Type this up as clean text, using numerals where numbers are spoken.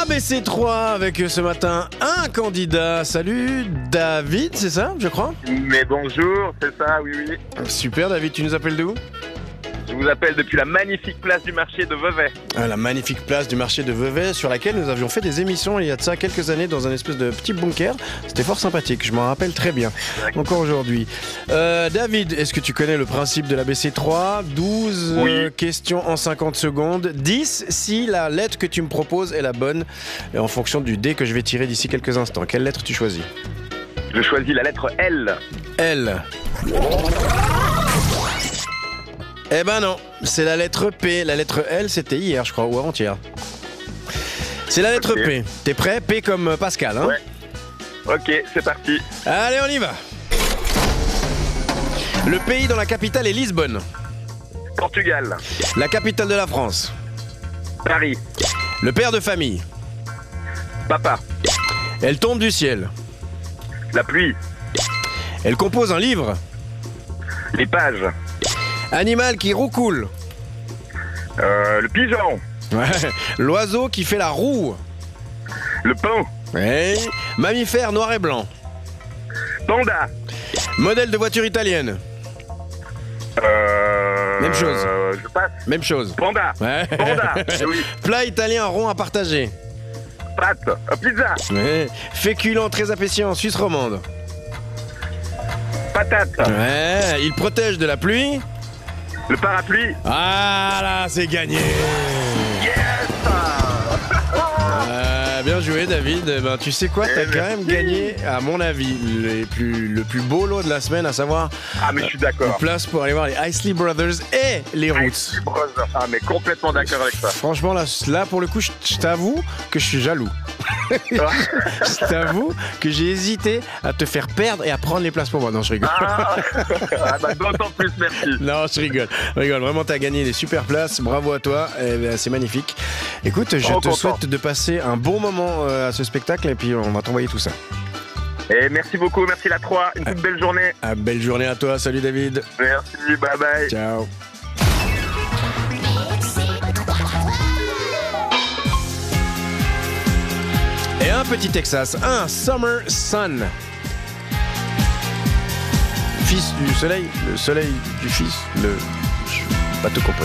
ABC3 avec ce matin un candidat. Salut David, c'est ça, je crois? Mais bonjour, c'est ça, oui, oui. Super David, tu nous appelles d'où? Je vous appelle depuis la magnifique place du marché de Vevey. La magnifique place du marché de Vevey sur laquelle nous avions fait des émissions il y a de ça quelques années dans un espèce de petit bunker. C'était fort sympathique, je m'en rappelle très bien. Encore aujourd'hui. David, est-ce que tu connais le principe de l'ABC3? 12 questions en 50 secondes. 10 si la lettre que tu me proposes est la bonne en fonction du dé que je vais tirer d'ici quelques instants. Quelle lettre tu choisis? Je choisis la lettre L. L. Eh ben non, c'est la lettre P. La lettre L, c'était hier, je crois, ou avant-hier. C'est la lettre P. T'es prêt? P comme Pascal, hein? Ouais. Ok, c'est parti. Allez, on y va. Le pays dont la capitale est Lisbonne. Portugal. La capitale de la France. Paris. Le père de famille. Papa. Elle tombe du ciel. La pluie. Elle compose un livre. Les pages. Animal qui roucoule. Le pigeon. Ouais. L'oiseau qui fait la roue. Le paon. Ouais. Mammifère noir et blanc. Panda. Modèle de voiture italienne. Même chose. Je passe. Même chose. Panda. Ouais. Panda. Oui. Plat italien rond à partager. Pâte. Pizza. Ouais. Féculent très apprécié en Suisse romande. Patate. Ouais. Il protège de la pluie. Le parapluie. Ah là, c'est gagné. Yes. Bien joué David. Ben, tu sais quoi, t'as quand même gagné, à mon avis, le plus beau lot de la semaine, à savoir mais je suis d'accord. une place pour aller voir les Isley Brothers et les Roots. Mais complètement d'accord avec ça. Franchement, là pour le coup, je t'avoue que je suis jaloux. Je t'avoue que j'ai hésité à te faire perdre et à prendre les places pour moi. Non, je rigole. D'autant plus, merci. Non, je rigole. Vraiment, t'as gagné des super places. Bravo à toi. C'est magnifique. Écoute, je te souhaite de passer un bon moment à ce spectacle et puis on va t'envoyer tout ça. Et merci beaucoup, merci la 3. Une toute belle journée. Belle journée à toi. Salut David. Merci, bye bye. Ciao. Et un petit Texas, un Summer Sun. Fils du soleil, le soleil du fils, pas tout compris.